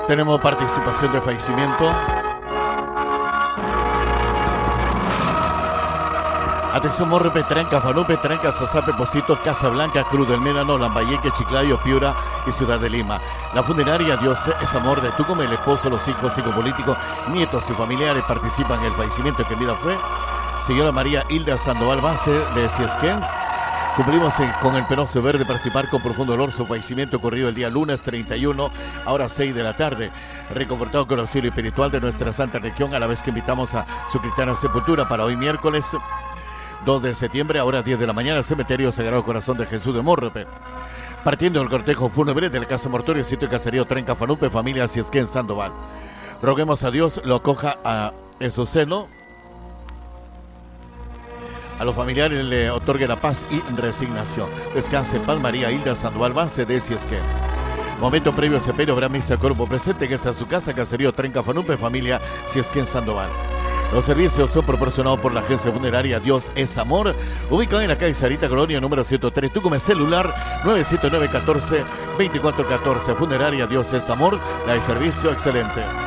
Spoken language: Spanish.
Tenemos participación de fallecimiento. Atención, Morro, Petranca, Fanú, Petranca, Sasape, Positos, Casablanca, Cruz del Médano, Lambayeque, Chiclayo, Piura y Ciudad de Lima. La funeraria Dios es Amor de Tucumán, el esposo, los hijos, psicopolíticos, nietos y familiares participan en el fallecimiento que en vida fue señora María Hilda Sandoval Base de Ciesquén. Cumplimos con el penoso deber de participar con profundo dolor su fallecimiento ocurrido el día lunes 31, a horas 6 de la tarde. Reconfortado con el auxilio espiritual de nuestra Santa Región, a la vez que invitamos a su cristiana sepultura para hoy miércoles 2 de septiembre, a horas 10 de la mañana, Cementerio Sagrado Corazón de Jesús de Morrope. Partiendo del cortejo fúnebre de la Casa Mortuoria, sitio Caserío Trenca Fanupe, familia Ciesquén Sandoval. Roguemos a Dios lo acoja en su seno. A los familiares le otorgue la paz y resignación. Descanse en paz María Hilda Sandoval Base de Ciesquén. Momento previo a sepelio habrá misa cuerpo presente, que está en su casa, Caserío Trenca Fanupe, familia Ciesquén Sandoval. Los servicios son proporcionados por la agencia funeraria Dios es Amor, ubicada en la calle Sarita Colonia número 103, Tucumán, celular 979-14-2414. Funeraria Dios es Amor, la de servicio excelente.